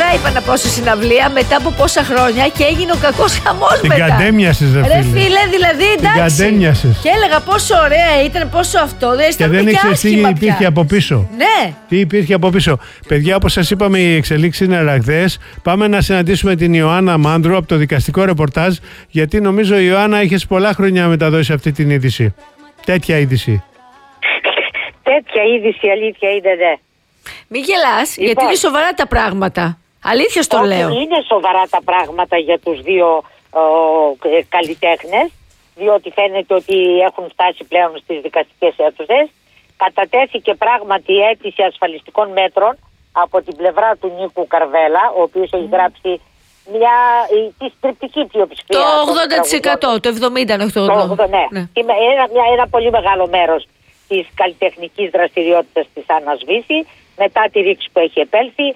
φορά είπα να πάω στη συναυλία μετά από πόσα χρόνια και έγινε ο κακός χαμός μετά. Την κατέμοιασες, Ρε φίλε, δηλαδή εντάξει. Την κατέμοιασες. Και έλεγα πόσο ωραία ήταν, πόσο αυτό. Και δεν ήξερες τι υπήρχε από πίσω. Ναι. Τι υπήρχε από πίσω. Παιδιά, όπως σας είπαμε, οι εξελίξεις είναι ραγδαίες. Πάμε να συναντήσουμε την Ιωάννα Μάνδρου από το δικαστικό ρεπορτάζ, γιατί νομίζω η Ιωάννα έχεις πολλά χρόνια να μεταδώσει αυτή την είδηση. Τέτοια είδηση. Τέτοια είδηση, αλήθεια είναι, ναι. Μην γελάς, Λοιπόν, γιατί είναι σοβαρά τα πράγματα. Αλήθεια στο λέω. Είναι σοβαρά τα πράγματα για τους δύο καλλιτέχνες, διότι φαίνεται ότι έχουν φτάσει πλέον στις δικαστικές αίθουσες. Κατατέθηκε πράγματι αίτηση ασφαλιστικών μέτρων από την πλευρά του Νίκου Καρβέλα, ο οποίος έχει γράψει τη στριπτική πλειοψηφία. Το 80%, το 70% όχι το 80%. Ναι. Ένα πολύ μεγάλο μέρος της καλλιτεχνικής δραστηριότητας της Άννας Βύση, μετά τη ρήξη που έχει επέλθει.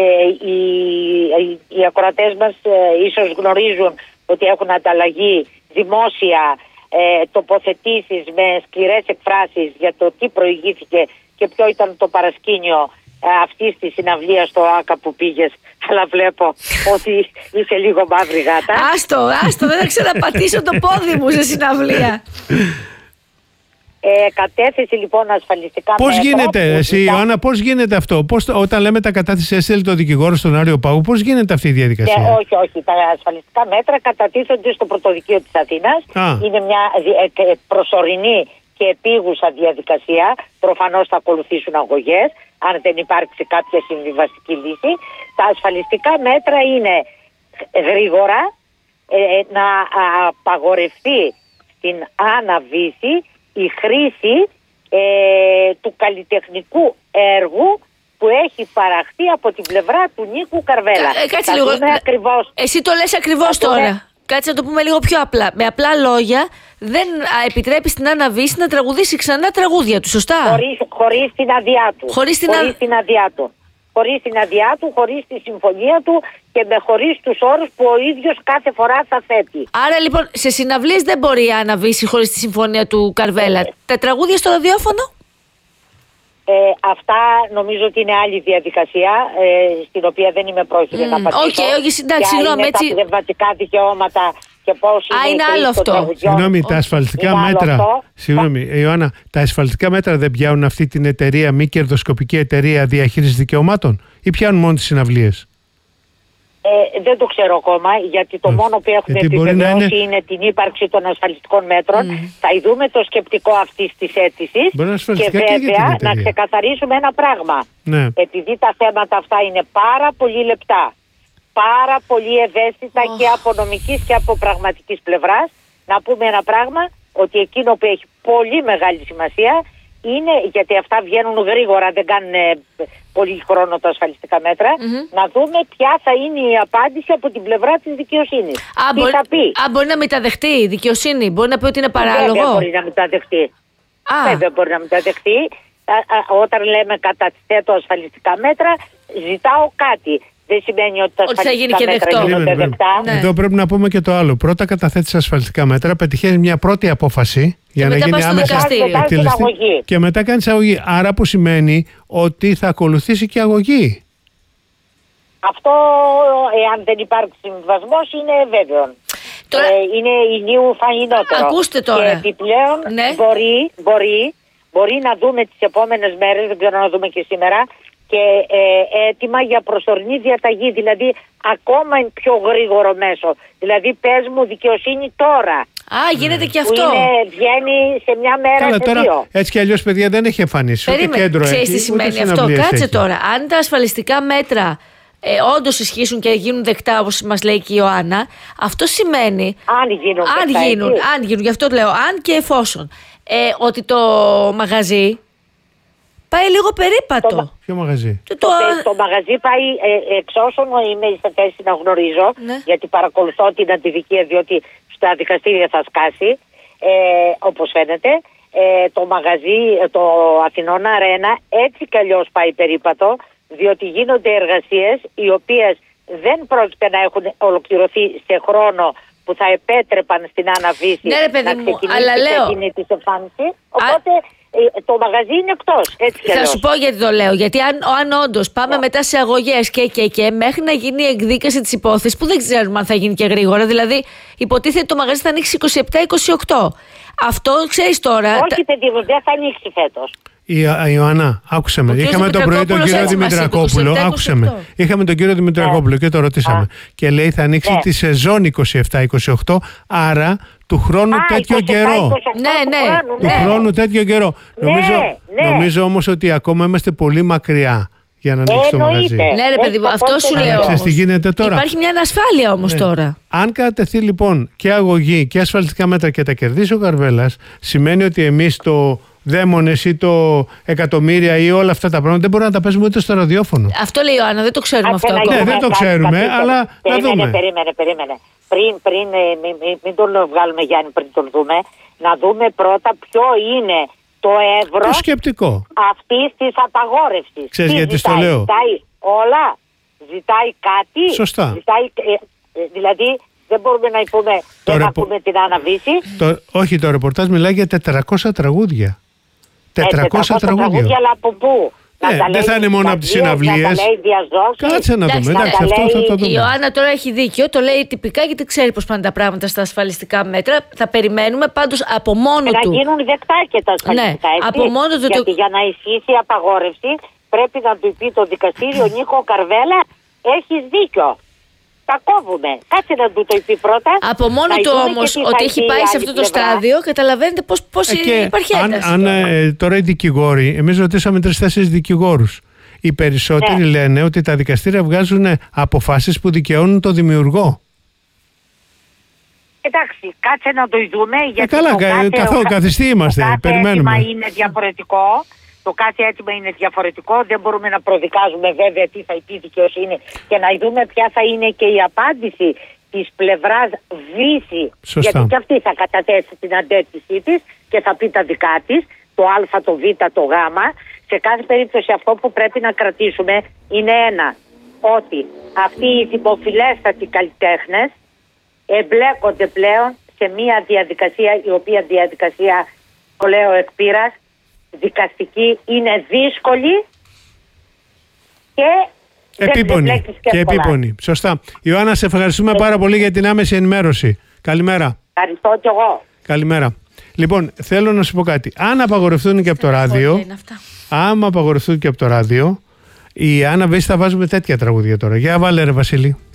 Οι ακροατές μας ίσως γνωρίζουν ότι έχουν ανταλλαγή δημόσια τοποθετήσεις με σκληρές εκφράσεις για το τι προηγήθηκε και ποιο ήταν το παρασκήνιο αυτής της συναυλίας στο ΆΚΑ που πήγες, αλλά βλέπω ότι είσαι λίγο μαύρη γάτα. Άστο, δεν θα ξαναπατήσω το πόδι μου σε συναυλία. Κατέθεση λοιπόν ασφαλιστικά Πώς μέτρα. γίνεται, εσύ Ιωάννα, πώς γίνεται αυτό? Όταν λέμε τα κατάθεση έστειλε το δικηγόρο στον Άριο Πάγου, πώς γίνεται αυτή η διαδικασία? Όχι. Τα ασφαλιστικά μέτρα κατατίθενται στο Πρωτοδικείο της Αθήνας. Είναι μια προσωρινή και επίγουσα διαδικασία. Προφανώς θα ακολουθήσουν αγωγές, αν δεν υπάρξει κάποια συμβιβαστική λύση. Τα ασφαλιστικά μέτρα είναι γρήγορα να απαγορευτεί στην Άννα Βύση η χρήση του καλλιτεχνικού έργου που έχει παραχθεί από την πλευρά του Νίκου Καρβέλα. Κάτσε λίγο. Εσύ το λες ακριβώς τώρα. Κάτσε να το πούμε λίγο πιο απλά. Με απλά λόγια, δεν επιτρέπει στην Άννα Βύση να τραγουδήσει ξανά τραγούδια του, σωστά? Χωρίς την αδειά του. Χωρίς την αδειά του, χωρίς τη συμφωνία του και χωρίς τους όρους που ο ίδιος κάθε φορά θα θέτει. Άρα λοιπόν σε συναυλίες δεν μπορεί η Άννα Βύση χωρίς τη συμφωνία του Καρβέλα. Τα τραγούδια στο ραδιόφωνο? Αυτά νομίζω ότι είναι άλλη διαδικασία, στην οποία δεν είμαι πρόχειρη να απαντήσω. Όχι, εντάξει, συγγνώμη. Τα πνευματικά δικαιώματα και πώς είναι άλλο αυτό. Συγγνώμη, τα ασφαλιστικά μέτρα. Συγγνώμη, Ιωάννα, τα ασφαλιστικά μέτρα δεν πιάνουν αυτή την εταιρεία, μη κερδοσκοπική εταιρεία διαχείρισης δικαιωμάτων, ή πιάνουν μόνο τις συναυλίες? Δεν το ξέρω ακόμα, γιατί το μόνο που έχουμε επιβεβαιώσει είναι την ύπαρξη των ασφαλιστικών μέτρων. Θα δούμε το σκεπτικό αυτής της αίτησης και βέβαια να ξεκαθαρίσουμε ένα πράγμα. Ναι. Επειδή τα θέματα αυτά είναι πάρα πολύ λεπτά, πάρα πολύ ευαίσθητα και από νομικής και από πραγματικής πλευράς, να πούμε ένα πράγμα, ότι εκείνο που έχει πολύ μεγάλη σημασία είναι, γιατί αυτά βγαίνουν γρήγορα, δεν κάνουν πολύ χρόνο τα ασφαλιστικά μέτρα, να δούμε ποια θα είναι η απάντηση από την πλευρά της δικαιοσύνης. Τι θα πει. Μπορεί να μεταδεχτεί η δικαιοσύνη, μπορεί να πει ότι είναι παράλογο. Βέβαια μπορεί να μεταδεχτεί. Βέβαια μπορεί να μεταδεχτεί. Όταν λέμε καταθέτω ασφαλιστικά μέτρα, ζητάω κάτι. Δεν σημαίνει ότι τα ασφαλιστικά μέτρα γίνονται δεκτά. Εδώ πρέπει να πούμε και το άλλο. Πρώτα καταθέτεις ασφαλιστικά μέτρα, πετυχαίνεις μια πρώτη απόφαση για να γίνει άμεσα εκτελεστή και μετά κάνεις αγωγή. Άρα που σημαίνει ότι θα ακολουθήσει και αγωγή. Αυτό, εάν δεν υπάρξει συμβιβασμός, είναι βέβαιο. Είναι ηλίου φαγινότερο. Ακούστε τώρα. Και επιπλέον μπορεί να δούμε τις επόμενες μέρες, δεν ξέρω να δούμε και σήμερα, και έτοιμα για προσωρινή διαταγή, δηλαδή ακόμα πιο γρήγορο μέσο. Δηλαδή πες μου δικαιοσύνη τώρα. Γίνεται και αυτό. Βγαίνει σε μια μέρα. Καλά, σε τώρα, δύο. Έτσι κι αλλιώς, παιδιά, δεν έχει εμφανίσει. Ξέρεις τι σημαίνει αυτό? Κάτσε τώρα. Αν τα ασφαλιστικά μέτρα όντως ισχύσουν και γίνουν δεκτά, όπως μας λέει και η Ιωάννα, αυτό σημαίνει. Αν γίνουν, γι' αυτό το λέω. Αν και εφόσον. Ότι το μαγαζί πάει λίγο περίπατο. Ποιο μαγαζί? Το μαγαζί πάει, εξ όσων είμαι σε θέση να γνωρίζω, γιατί παρακολουθώ την αντιδικία, διότι στα δικαστήρια θα σκάσει, όπως φαίνεται. Το μαγαζί, το Αθηνών Αρένα, έτσι κι αλλιώς πάει περίπατο, διότι γίνονται εργασίες οι οποίες δεν πρόκειται να έχουν ολοκληρωθεί σε χρόνο που θα επέτρεπαν στην Άννα Βύση να ξεκινήσει την εμφάνιση. Οπότε το μαγαζί είναι εκτός. Θα σου πω γιατί το λέω. Γιατί αν όντως πάμε μετά σε αγωγές και μέχρι να γίνει η εκδίκαση της υπόθεσης, που δεν ξέρουμε αν θα γίνει και γρήγορα, δηλαδή υποτίθεται το μαγαζί θα ανοίξει 27-28. Αυτό ξέρεις τώρα. Όχι, δεν θα ανοίξει φέτος. Ιωάννα, άκουσε με. Είχαμε τον πρωί τον κύριο Δημητρακόπουλο. Άκουσε με. Είχαμε τον κύριο Δημητρακόπουλο και το ρωτήσαμε. Και λέει θα ανοίξει τη σεζόν 27-28, άρα του χρόνου τέτοιο καιρό. Του χρόνου τέτοιο καιρό. Νομίζω όμως ότι ακόμα είμαστε πολύ μακριά για να ανοίξει το μαγαζί. Ναι, ρε παιδί μου, αυτό σου λέω. Ξέρεις τι γίνεται τώρα. Υπάρχει μια ανασφάλεια όμως τώρα. Αν κατατεθεί λοιπόν και αγωγή και ασφαλιστικά μέτρα και τα κερδίσει ο Καρβέλας, σημαίνει ότι εμείς το δαίμονες ή το εκατομμύρια ή όλα αυτά τα πράγματα δεν μπορούμε να τα παίζουμε ούτε στο ραδιόφωνο. Αυτό λέει η Ιωάννα, δεν το ξέρουμε αυτό. Ναι, δεν το ξέρουμε, αλλά να δούμε. Περίμενε. Πριν μην τον βγάλουμε Γιάννη, πριν τον δούμε, να δούμε πρώτα ποιο είναι το εύρος το σκεπτικό αυτής της απαγόρευσης. Ξέρεις γιατί στο λέω. Ζητάει όλα, ζητάει κάτι. Σωστά. Δηλαδή δεν μπορούμε να πούμε δεν ακούμε την Άννα Βύση. Όχι, το ρεπορτάζ μιλάει για 400 τραγούδια. 400 τραγούδια, αλλά από πού? Δεν θα είναι μόνο από τις συναυλίες. Κάτσε να δούμε. Εντάξει, αυτό θα το δούμε. Η Ιωάννα τώρα έχει δίκιο. Το λέει τυπικά γιατί ξέρει πώς πάνε τα πράγματα στα ασφαλιστικά μέτρα. Θα περιμένουμε πάντως από μόνο του. Να γίνουν δεκτά και τα ασφαλιστικά. Από μόνο του. Γιατί για να ισχύσει η απαγόρευση πρέπει να του πει το δικαστήριο Νίκο Καρβέλα, έχεις δίκιο. Τα κόβουμε. Κάτσε να του το πει πρώτα. Από μόνο του όμως ότι έχει πάει σε αυτό το στάδιο, καταλαβαίνετε πώς υπάρχει ένταση. Αν τώρα οι δικηγόροι, εμείς ρωτήσαμε 3-4 δικηγόρους. Οι περισσότεροι λένε ότι τα δικαστήρια βγάζουν αποφάσεις που δικαιώνουν το δημιουργό. Εντάξει, κάτσε να το δούμε. Γιατί καθιστοί είμαστε. Περιμένουμε. Το κάθε είναι διαφορετικό. Το κάθε αίτημα είναι διαφορετικό. Δεν μπορούμε να προδικάζουμε βέβαια τι θα πει δικαιοσύνη και να δούμε ποια θα είναι και η απάντηση της πλευράς Βύση. Γιατί και αυτή θα καταθέσει την αντέτησή της και θα πει τα δικά της, το Α, το Β, το Γ. Σε κάθε περίπτωση αυτό που πρέπει να κρατήσουμε είναι ένα, ότι αυτοί οι δημοφιλέστατοι καλλιτέχνες εμπλέκονται πλέον σε μια διαδικασία, η οποία διαδικασία, το λέω εκ πείρας, δικαστική, είναι δύσκολη και επίπονη. Σωστά. Ιωάννα, σε ευχαριστούμε πάρα πολύ για την άμεση ενημέρωση. Καλημέρα. Ευχαριστώ κι εγώ. Καλημέρα. Λοιπόν, θέλω να σου πω κάτι. Αν απαγορευτούν και από το ράδιο, η Άννα Βύση θα βάζουμε τέτοια τραγούδια τώρα. Για βάλε ρε Βασίλη.